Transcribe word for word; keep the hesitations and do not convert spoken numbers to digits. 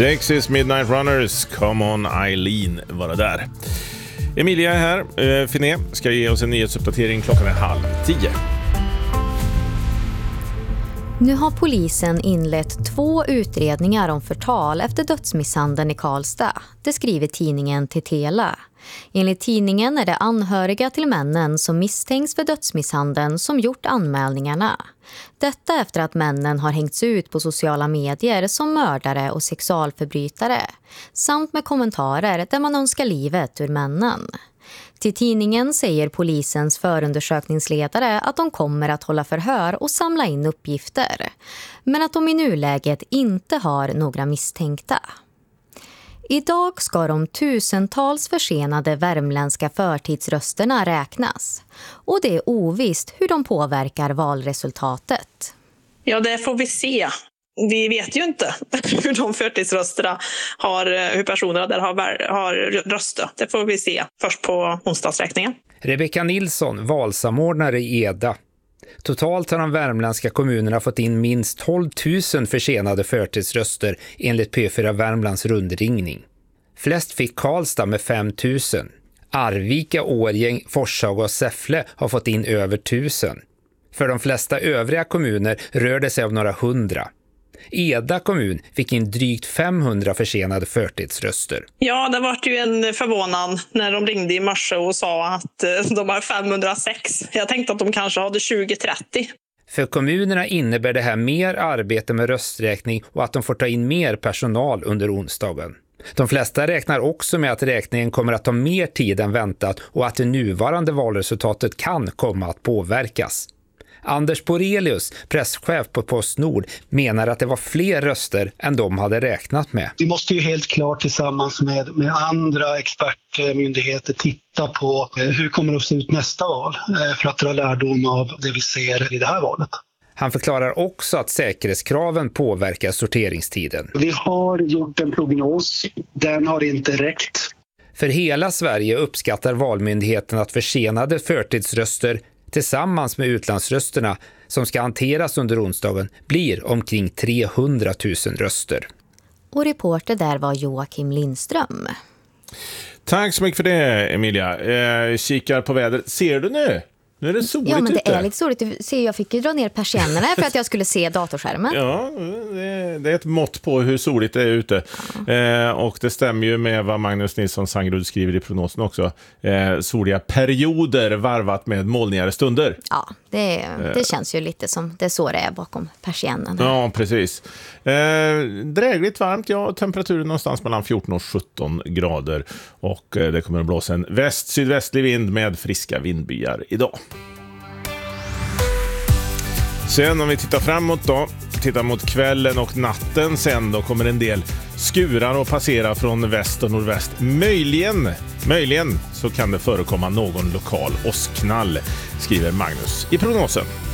Dexys Midnight Runners, Come On Eileen var det där. Emilia är här, eh, Finé ska ge oss en nyhetsuppdatering klockan är halv tio. Nu har polisen inlett två utredningar om förtal efter dödsmisshandeln i Karlstad. Det skriver tidningen Titela. Enligt tidningen är det anhöriga till männen som misstänks för dödsmisshandeln som gjort anmälningarna. Detta efter att männen har hängts ut på sociala medier som mördare och sexualförbrytare. Samt med kommentarer där man önskar livet ur männen. Till tidningen säger polisens förundersökningsledare att de kommer att hålla förhör och samla in uppgifter. Men att de i nuläget inte har några misstänkta. Idag ska de tusentals försenade värmländska förtidsrösterna räknas. Och det är ovisst hur de påverkar valresultatet. Ja, det får vi se. Vi vet ju inte hur de förtidsrösterna har, hur personerna där har, har röstat. Det får vi se först på onsdagsräkningen. Rebecka Nilsson, valsamordnare i Eda. Totalt har de värmländska kommunerna fått in minst tolv tusen försenade förtidsröster enligt P fyra Värmlands rundringning. Flest fick Karlstad med fem tusen. Arvika, Årgäng, Forshaga och Säffle har fått in över tusen. För de flesta övriga kommuner rör det sig om några hundra. Eda kommun fick in drygt femhundra försenade förtidsröster. Ja, det var ju en förvånan när de ringde i morse och sa att de har femhundrasex. Jag tänkte att de kanske hade tjugo trettio. För kommunerna innebär det här mer arbete med rösträkning och att de får ta in mer personal under onsdagen. De flesta räknar också med att räkningen kommer att ta mer tid än väntat och att det nuvarande valresultatet kan komma att påverkas. Anders Borelius, presschef på Postnord, menar att det var fler röster än de hade räknat med. Vi måste ju helt klart tillsammans med, med andra expertmyndigheter titta på hur kommer det att se ut nästa val för att dra lärdom av det vi ser i det här valet. Han förklarar också att säkerhetskraven påverkar sorteringstiden. Vi har gjort en prognos, den har inte räckt. För hela Sverige uppskattar valmyndigheten att försenade förtidsröster tillsammans med utlandsrösterna som ska hanteras under onsdagen blir omkring trehundratusen röster. Och reporter där var Joakim Lindström. Tack så mycket för det, Emilia. Eh, kikar på vädret. Ser du nu? Nu är det soligt. Ja, men det ute. är lite soligt. Jag fick ju dra ner persiennerna för att jag skulle se datorskärmen. Ja, det, det är ett mått på hur soligt det är ute. Ja. Eh, och det stämmer ju med vad Magnus Nilsson Sangrud skriver i prognosen också. Eh, soliga perioder varvat med molnigare stunder. Ja, det, det känns ju lite som det är så det är bakom persiennen. Ja, precis. Eh, drägligt varmt, ja, temperaturen någonstans mellan fjorton och sjutton grader. Och eh, det kommer att blåsa en väst-sydvästlig vind med friska vindbyar idag. Sen om vi tittar framåt då, tittar mot kvällen och natten sen då kommer en del skurar att passera från väst och nordväst. Möjligen, möjligen så kan det förekomma någon lokal åskknall, skriver Magnus i prognosen.